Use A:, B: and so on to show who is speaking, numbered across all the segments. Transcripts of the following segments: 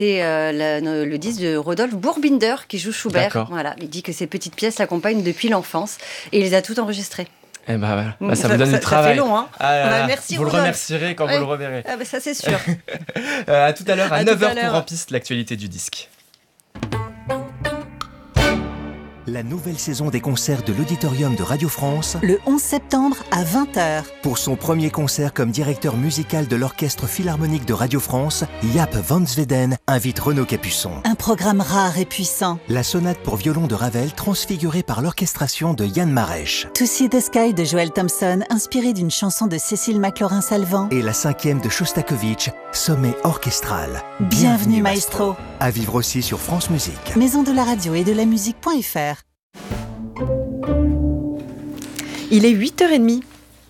A: C'est le disque de Rodolphe Bourbinder qui joue Schubert.
B: D'accord.
A: Voilà, il dit que ces petites pièces l'accompagnent depuis l'enfance et il les a toutes enregistrées.
B: Eh ben, voilà. Ça vous donne du travail.
A: Ça fait long, hein.
B: Merci, vous
A: Rodolphe.
B: le remercierez quand vous le reverrez.
A: Ah bah ça c'est sûr.
B: À tout à l'heure, à 9h pour En Piste, l'actualité du disque.
C: La nouvelle saison des concerts de l'Auditorium de Radio France,
D: le 11 septembre à 20h.
C: Pour son premier concert comme directeur musical de l'Orchestre Philharmonique de Radio France, Jaap van Zweden invite Renaud Capuçon.
D: Un programme rare et puissant.
C: La sonate pour violon de Ravel transfigurée par l'orchestration de Yann Marèche.
D: To See the Sky de Joel Thompson, inspiré d'une chanson de Cécile McLaurin-Salvant.
C: Et la 5e de Shostakovich, Sommet orchestral.
D: Bienvenue maestro.
C: À vivre aussi sur France Musique.
D: Maison de la radio et de la musique.fr.
E: Il est 8h30.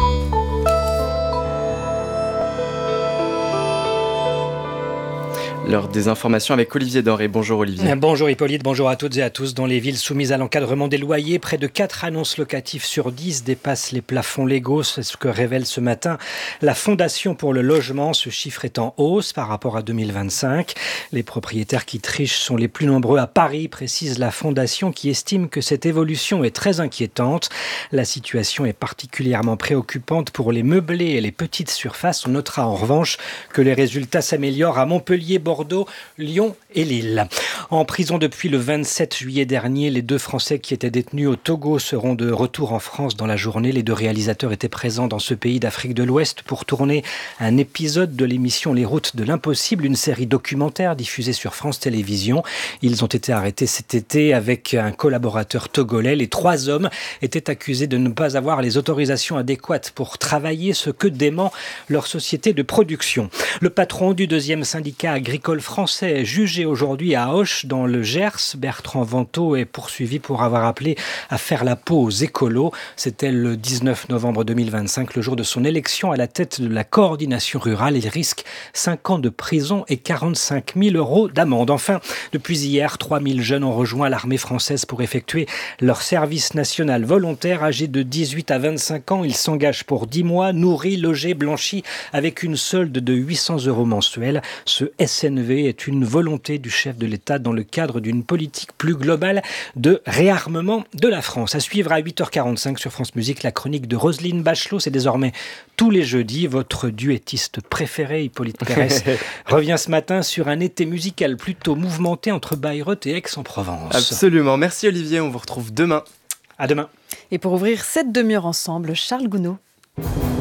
B: L'heure des informations avec Olivier Denré. Bonjour Olivier.
F: Bonjour Hippolyte, bonjour à toutes et à tous. Dans les villes soumises à l'encadrement des loyers, près de 4 annonces locatives sur 10 dépassent les plafonds légaux. C'est ce que révèle ce matin la Fondation pour le logement. Ce chiffre est en hausse par rapport à 2025. Les propriétaires qui trichent sont les plus nombreux à Paris, précise la Fondation, qui estime que cette évolution est très inquiétante. La situation est particulièrement préoccupante pour les meublés et les petites surfaces. On notera en revanche que les résultats s'améliorent à Montpellier, Bordeaux, Lyon et Lille. En prison depuis le 27 juillet dernier, les 2 Français qui étaient détenus au Togo seront de retour en France dans la journée. Les 2 réalisateurs étaient présents dans ce pays d'Afrique de l'Ouest pour tourner un épisode de l'émission Les Routes de l'Impossible, une série documentaire diffusée sur France Télévisions. Ils ont été arrêtés cet été avec un collaborateur togolais. Les 3 hommes étaient accusés de ne pas avoir les autorisations adéquates pour travailler, ce que dément leur société de production. Le patron du 2e syndicat agricole français est jugé aujourd'hui à Auch dans le Gers. Bertrand Vantaux est poursuivi pour avoir appelé à faire la peau aux écolos. C'était le 19 novembre 2025, le jour de son élection à la tête de la coordination rurale. Il risque 5 ans de prison et 45 000 € d'amende. Enfin, depuis hier, 3 000 jeunes ont rejoint l'armée française pour effectuer leur service national volontaire. Âgés de 18 à 25 ans, ils s'engagent pour 10 mois, nourris, logés, blanchis, avec une solde de 800 € mensuels. Ce SNV est une volonté du chef de l'État dans le cadre d'une politique plus globale de réarmement de la France. À suivre à 8h45 sur France Musique, la chronique de Roselyne Bachelot. C'est désormais tous les jeudis. Votre duettiste préféré, Hippolyte Pérès, revient ce matin sur un été musical plutôt mouvementé entre Bayreuth et Aix-en-Provence.
B: Absolument. Merci Olivier, on vous retrouve demain.
F: À demain.
E: Et pour ouvrir cette demi-heure ensemble, Charles Gounod.